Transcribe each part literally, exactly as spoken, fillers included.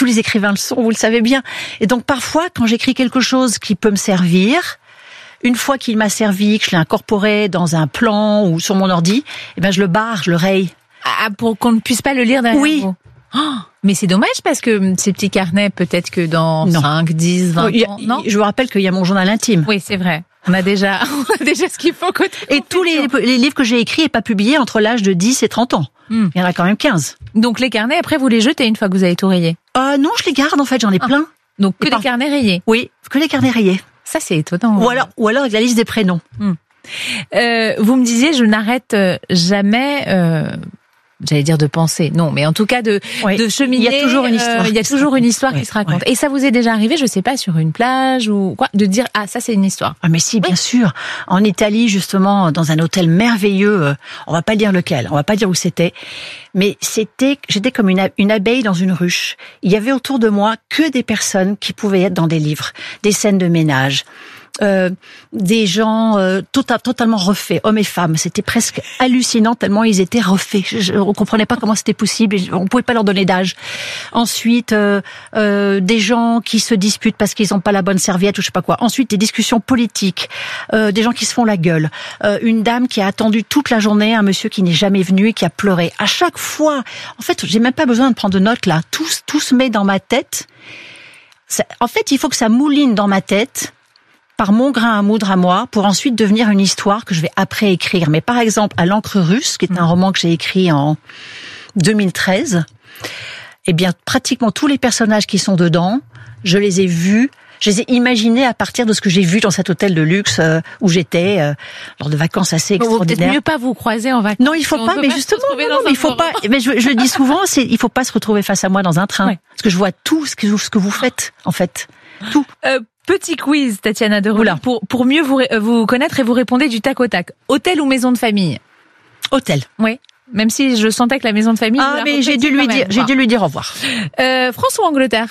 tous les écrivains le sont, vous le savez bien. Et donc parfois, quand j'écris quelque chose qui peut me servir, une fois qu'il m'a servi, que je l'ai incorporé dans un plan ou sur mon ordi, eh ben je le barre, je le raye. Ah, pour qu'on ne puisse pas le lire derrière oui. vous. Oh, mais c'est dommage parce que ces petits carnets, peut-être que dans non. cinq, dix, vingt oui, ans, non? Je vous rappelle qu'il y a mon journal intime. Oui, c'est vrai. On a déjà, on a déjà ce qu'il faut côté. Et tous les, les livres que j'ai écrits et pas publiés entre l'âge de dix et trente ans. Hmm. Il y en a quand même quinze. Donc les carnets, après vous les jetez une fois que vous avez tout rayé? Euh, non, je les garde en fait, j'en ai ah. plein. Donc que et les par... carnets rayés? Oui, que les carnets rayés. Ça c'est étonnant. Ou alors, ou alors avec la liste des prénoms. Hmm. Euh, vous me disiez, je n'arrête jamais... Euh... J'allais dire de penser, non, mais en tout cas de, oui. de cheminer. Il y a toujours une histoire. Euh, il y a toujours une histoire oui. qui se raconte. Oui. Et ça vous est déjà arrivé, je sais pas, sur une plage ou quoi, de dire ah ça c'est une histoire. Ah mais si, bien oui. sûr. En Italie justement, dans un hôtel merveilleux, euh, on va pas dire lequel, on va pas dire où c'était, mais c'était, j'étais comme une, une abeille dans une ruche. Il y avait autour de moi que des personnes qui pouvaient être dans des livres, des scènes de ménage. Euh, des gens euh, tota, totalement refaits, hommes et femmes. C'était presque hallucinant tellement ils étaient refaits. Je, je, on comprenait pas comment c'était possible. On pouvait pas leur donner d'âge. Ensuite, euh, euh, des gens qui se disputent parce qu'ils ont pas la bonne serviette ou je sais pas quoi. Ensuite, des discussions politiques, euh, des gens qui se font la gueule. Euh, une dame qui a attendu toute la journée un monsieur qui n'est jamais venu et qui a pleuré. À chaque fois, en fait, j'ai même pas besoin de prendre de notes là. Tout, tout se met dans ma tête. Ça, en fait, il faut que ça mouline dans ma tête. Par mon grain à moudre à moi, pour ensuite devenir une histoire que je vais après écrire. Mais par exemple, à l'encre russe, qui est un roman que j'ai écrit en deux mille treize, eh bien, pratiquement tous les personnages qui sont dedans, je les ai vus, je les ai imaginés à partir de ce que j'ai vu dans cet hôtel de luxe euh, où j'étais, euh, lors de vacances assez extraordinaires. Peut-être mieux pas vous croiser en vacances. Non, il faut pas, mais justement, non, non, mais il faut pas, mais je, je le dis souvent, c'est, il faut pas se retrouver face à moi dans un train. Ouais. Parce que je vois tout ce que, ce que vous faites, en fait. Tout. Euh, Petit quiz, Tatiana Deroulin, pour, pour mieux vous, vous connaître et vous répondez du tac au tac. Hôtel ou maison de famille? Hôtel. Oui. Même si je sentais que la maison de famille... Ah, mais j'ai dû lui dire, j'ai dû lui dire au revoir. Euh, France ou Angleterre?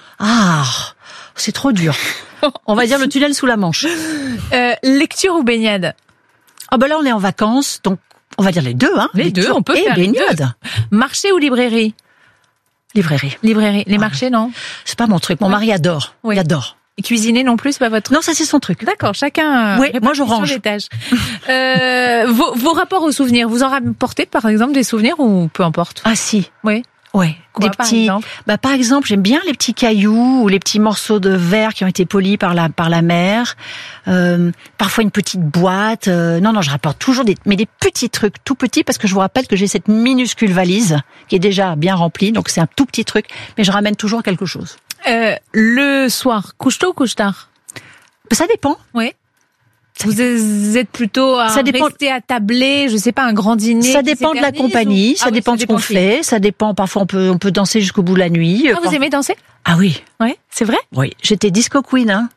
Ah, c'est trop dur. On va dire le tunnel sous la Manche. Euh, lecture ou baignade? Ah ben là, on est en vacances, donc on va dire les deux, hein. Les lecture deux, on peut et faire baignade. Les deux. Marché ou librairie? Librairie. Librairie. Les ah. marchés, non? C'est pas mon truc. Mon mari adore. Oui. Il adore. Et cuisiner non plus, c'est pas votre truc? Non, ça c'est son truc. D'accord, chacun. Oui, moi je range. Les tâches. euh, vos, vos rapports aux souvenirs, vous en rapportez par exemple des souvenirs ou peu importe? Ah si. Oui. Ouais, Quoi, des par petits. Exemple bah par exemple, j'aime bien les petits cailloux ou les petits morceaux de verre qui ont été polis par la par la mer. Euh, parfois une petite boîte. Euh, non non, je rapporte toujours des mais des petits trucs, tout petits parce que je vous rappelle que j'ai cette minuscule valise qui est déjà bien remplie, donc c'est un tout petit truc, mais je ramène toujours quelque chose. Euh, le soir, couche tôt ou couche tard? Ça dépend. Oui. Vous êtes plutôt à ça dépend... rester à tabler, je sais pas, un grand dîner. Ça dépend de la compagnie, ou... ça ah dépend oui, ça de ce qu'on fait, ça dépend. Parfois on peut on peut danser jusqu'au bout de la nuit. Ah, vous Par... aimez danser? Ah oui. Oui, c'est vrai? Oui, j'étais disco queen, hein.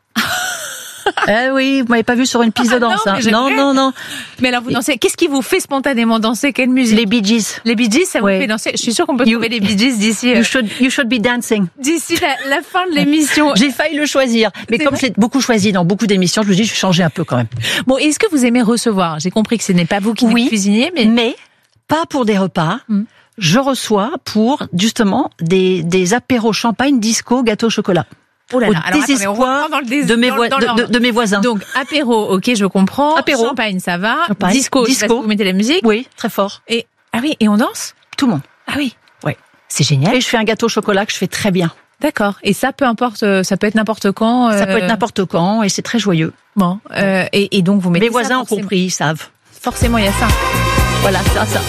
Eh oui, vous m'avez pas vu sur une piste de danse. Ah non, hein. non, non, non. Mais alors vous dansez. Qu'est-ce qui vous fait spontanément danser? Quelle musique? Les Bee Gees. Les Bee Gees, ça vous ouais. fait danser. Je suis sûre qu'on peut you, trouver les Bee Gees d'ici. You should, you should be dancing. D'ici la, la fin de l'émission. J'ai failli le choisir, mais c'est comme je l'ai beaucoup choisi dans beaucoup d'émissions, je me dis je vais changer un peu quand même. Bon, est-ce que vous aimez recevoir? J'ai compris que ce n'est pas vous qui oui, cuisiniez, mais mais pas pour des repas. Hmm. Je reçois pour justement des des apéros champagne, disco, gâteau au chocolat. Oh là là, au alors, désespoir attendez, dés... de, mes vo... dans, dans de, de, de mes voisins. Donc apéro, ok, je comprends. Apéro. Champagne, ça va. Champagne. Disco, disco. Parce que vous mettez la musique. Oui, très fort. Et ah oui, et on danse? Tout le monde. Ah oui. Oui. C'est génial. Et je fais un gâteau au chocolat que je fais très bien. D'accord. Et ça, peu importe, ça peut être n'importe quand. Ça euh... peut être n'importe quand, et c'est très joyeux. Bon. Euh, et, et donc vous mettez. Mes voisins ça, ont compris, ils savent. Forcément, il y a ça. Voilà, ça, ça.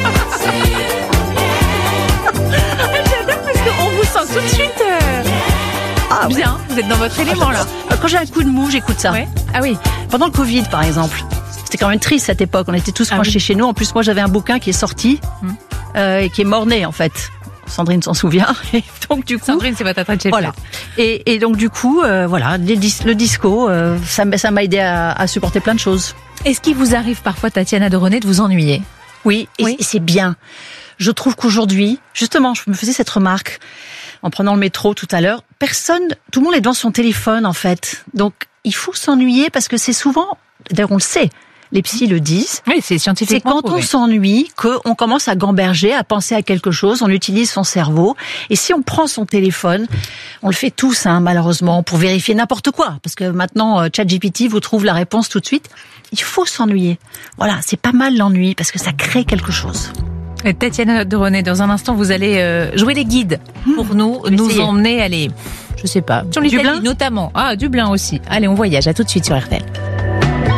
J'adore parce qu'on vous sent tout de suite. Euh... Ah, bien, ouais. Vous êtes dans votre élément là. Quand j'ai un coup de mou, j'écoute ça. Ouais. Ah oui. Pendant le Covid, par exemple, c'était quand même triste cette époque. On était tous ah, coincés oui. chez nous. En plus, moi, j'avais un bouquin qui est sorti hum. euh, et qui est mort-né en fait. Sandrine s'en souvient. Et donc du coup, Sandrine, c'est votre attrait de chez voilà. Et, et donc du coup, euh, voilà, les dis- le disco, euh, ça, ça m'a aidé à, à supporter plein de choses. Est-ce qu'il vous arrive parfois, Tatiana Deroulin, de vous ennuyer? Oui, et oui. c'est bien. Je trouve qu'aujourd'hui, justement, je me faisais cette remarque en prenant le métro tout à l'heure. Personne, tout le monde est devant son téléphone en fait. Donc il faut s'ennuyer parce que c'est souvent, d'ailleurs on le sait, Les psys le disent. Oui, c'est C'est scientifiquement quand prouvé. on s'ennuie qu'on commence à gamberger, à penser à quelque chose, on utilise son cerveau. Et si on prend son téléphone, on le fait tous, hein, malheureusement, pour vérifier n'importe quoi. Parce que maintenant, euh, ChatGPT vous trouve la réponse tout de suite. Il faut s'ennuyer. Voilà, c'est pas mal l'ennui, parce que ça crée quelque chose. Et Tatiana de René, dans un instant, vous allez euh, jouer les guides pour nous, je vais nous essayer. emmener, aller, je sais pas, sur l'Italie Dublin notamment. Ah, Dublin aussi. Allez, on voyage. À tout de suite sur R T L.